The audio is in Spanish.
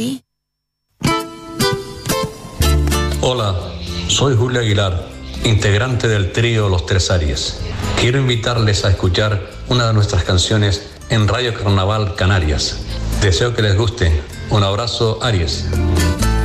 sí. Hola, soy Julio Aguilar, integrante del trío Los Tres Aries. Quiero invitarles a escuchar una de nuestras canciones en Radio Carnaval Canarias. Deseo que les guste. Un abrazo, Aries.